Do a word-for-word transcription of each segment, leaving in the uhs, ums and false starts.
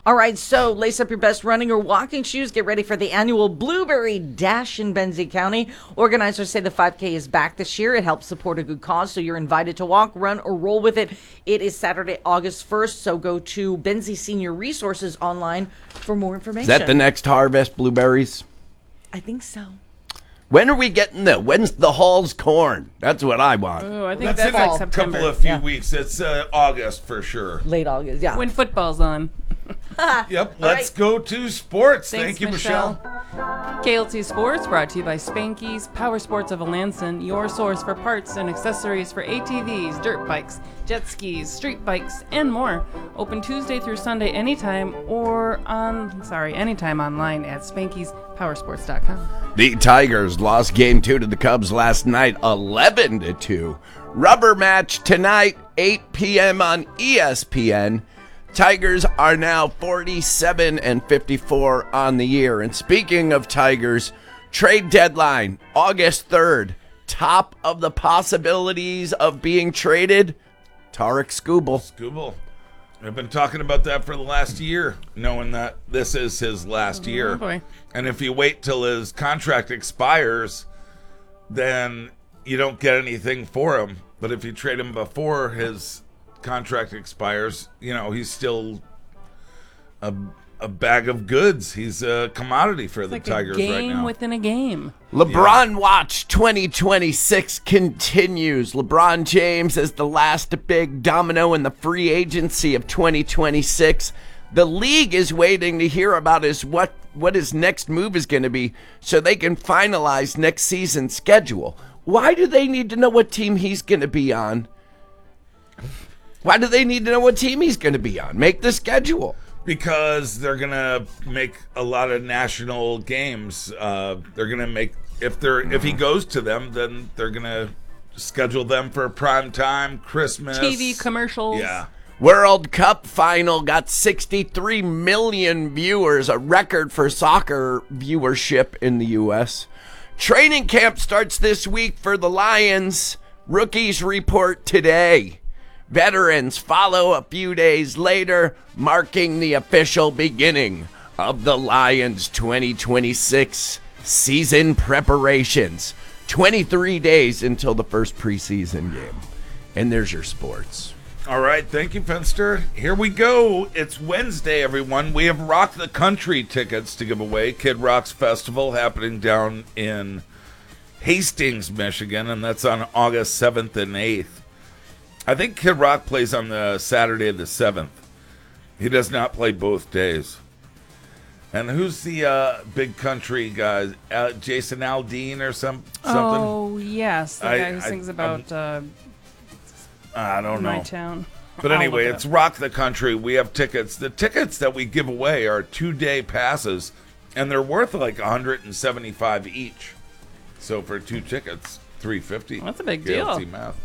All right, so lace up your best running or walking shoes. Get ready for the annual Blueberry Dash in Benzie County. Organizers say the five K is back this year. It helps support a good cause, so you're invited to walk, run, or roll with it. It is Saturday, August first, so go to Benzie Senior Resources online for more information. Is that the next harvest, blueberries? I think so. When are we getting the, when's the Hall's corn? That's what I want. Oh, I think That's, that's, in like a September. couple of few Yeah. weeks. It's uh, August for sure. Late August, yeah. When football's on. Yep. Let's go to sports. Thanks, Thank you, Michelle. K L T Sports brought to you by Spanky's Power Sports of Alanson, your source for parts and accessories for A T Vs, dirt bikes, jet skis, street bikes, and more. Open Tuesday through Sunday anytime or on, sorry, anytime online at spankys power sports dot com. The Tigers lost game two to the Cubs last night, eleven to two. Rubber match tonight, eight p.m. on E S P N. Tigers are now forty-seven and fifty-four on the year. And speaking of Tigers, trade deadline, August third. Top of the possibilities of being traded, Tarek Skubal. Skubal. I've been talking about that for the last year, knowing that this is his last Oh, year. boy. And if you wait till his contract expires, then you don't get anything for him. But if you trade him before his contract expires, you know, he's still a, a bag of goods. He's a commodity for It's the like Tigers a game right now. within a game. LeBron Watch twenty twenty-six continues. LeBron James is the last big domino in the free agency of twenty twenty-six. The league is waiting to hear about his what what his next move is going to be so they can finalize next season's schedule. Why do they need to know what team he's going to be on? Why do they need to know what team he's going to be on? Make the schedule. Because they're gonna make a lot of national games. Uh, they're gonna make if they're if he goes to them, then they're gonna schedule them for prime time, Christmas, T V commercials. Yeah, World Cup final got sixty-three million viewers, a record for soccer viewership in the U S. Training camp starts this week for the Lions. Rookies report today. Veterans follow a few days later, marking the official beginning of the Lions twenty twenty-six season preparations. twenty-three days until the first preseason game. And there's your sports. All right, thank you, Fenster. Here we go. It's Wednesday, everyone. We have Rock the Country tickets to give away. Kid Rock's Festival happening down in Hastings, Michigan, and that's on August seventh and eighth. I think Kid Rock plays on the Saturday the seventh. He does not play both days. And who's the uh, big country guy? Uh, Jason Aldean or some something? Oh, yes. The I- guy who I- sings about uh, I don't know. My Town. But I'll anyway, look it it's up. Rock the Country. We have tickets. The tickets that we give away are two-day passes, and they're worth like one hundred seventy-five dollars each. So for two tickets, three hundred fifty dollars. That's a big K L T deal. math.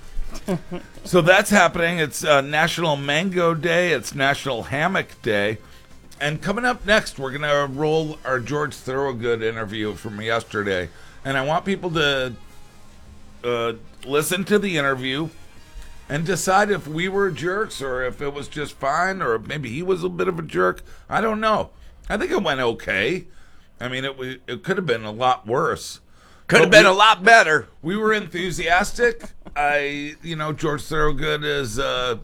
So that's happening. It's uh, National Mango Day. It's National Hammock Day. And coming up next, we're going to roll our George Thorogood interview from yesterday. And I want people to uh, listen to the interview and decide if we were jerks or if it was just fine or if maybe he was a bit of a jerk. I don't know. I think it went okay. I mean, it w- it could have been a lot worse. Could have But been we- a lot better. We were enthusiastic. I, you know, George Thorogood is a,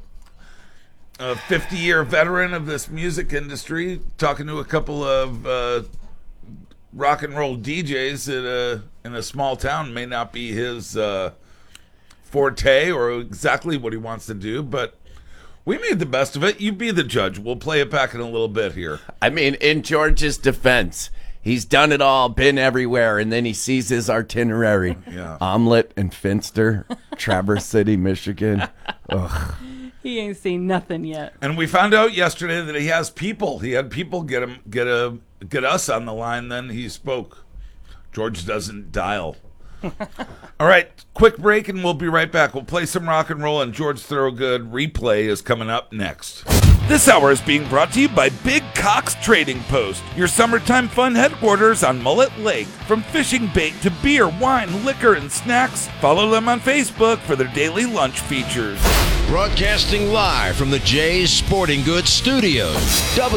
a fifty-year veteran of this music industry, talking to a couple of uh, rock and roll D Js in a, in a small town may not be his uh, forte or exactly what he wants to do, but we made the best of it. You be the judge. We'll play it back in a little bit here. I mean, in George's defense, he's done it all, been everywhere, and then he sees his itinerary. Yeah. Omelet and Finster, Traverse City, Michigan. Ugh. He ain't seen nothing yet. And we found out yesterday that he has people. He had people get him, get a, get us on the line. Then he spoke. George doesn't dial. All right, quick break, and we'll be right back. We'll play some rock and roll, and George Thorogood replay is coming up next. This hour is being brought to you by Big Cox Trading Post, your summertime fun headquarters on Mullet Lake. From fishing bait to beer, wine, liquor, and snacks, follow them on Facebook for their daily lunch features. Broadcasting live from the Jay's Sporting Goods Studios.